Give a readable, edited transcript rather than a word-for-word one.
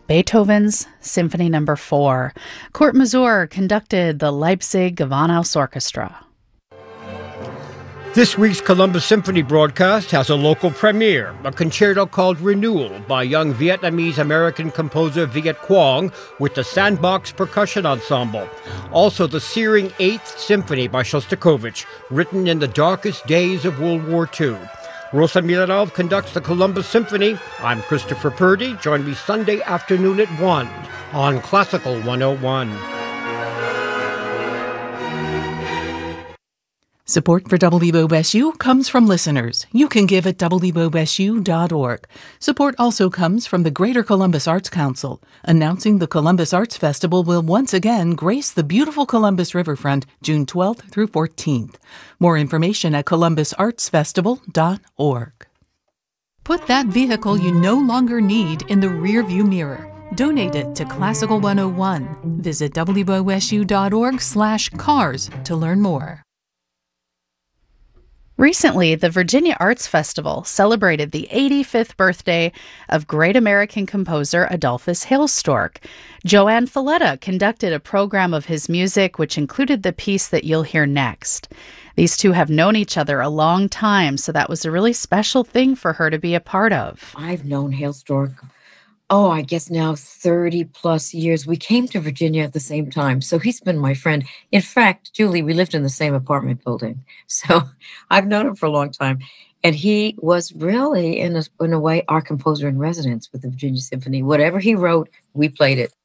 Beethoven's Symphony No. 4. Kurt Masur conducted the Leipzig Gewandhaus Orchestra. This week's Columbus Symphony broadcast has a local premiere, a concerto called Renewal by young Vietnamese-American composer Viet Quang with the Sandbox Percussion Ensemble. Also, the searing 8th Symphony by Shostakovich, written in the darkest days of World War II. Rosa Milanov conducts the Columbus Symphony. I'm Christopher Purdy. Join me Sunday afternoon at 1 on Classical 101. Support for WOSU comes from listeners. You can give at WOSU.org. Support also comes from the Greater Columbus Arts Council, announcing the Columbus Arts Festival will once again grace the beautiful Columbus Riverfront June 12th through 14th. More information at columbusartsfestival.org. Put that vehicle you no longer need in the rearview mirror. Donate it to Classical 101. Visit WOSU.org/cars to learn more. Recently, the Virginia Arts Festival celebrated the 85th birthday of great American composer Adolphus Hailstork. Joanne Falletta conducted a program of his music, which included the piece that you'll hear next. These two have known each other a long time, so that was a really special thing for her to be a part of. I've known Hailstork, I guess now 30 plus years. We came to Virginia at the same time, so he's been my friend. In fact, Julie, we lived in the same apartment building, so I've known him for a long time. And he was really, in a way, our composer in residence with the Virginia Symphony. Whatever he wrote, we played it.